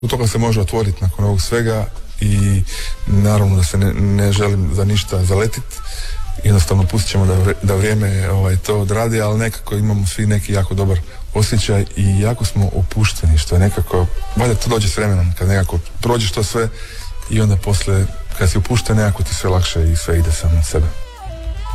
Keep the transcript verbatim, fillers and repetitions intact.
U toga se može otvoriti nakon ovog svega i naravno da se ne, ne želim za ništa zaletiti. Jednostavno pustit ćemo da, da vrijeme ovaj, to odradi, ali nekako imamo svi neki jako dobar osjećaj i jako smo opušteni, što je nekako, valjda to dođe s vremenom, kad nekako prođeš to sve i onda poslije, kad si opušten, nekako ti sve lakše i sve ide samo od sebe.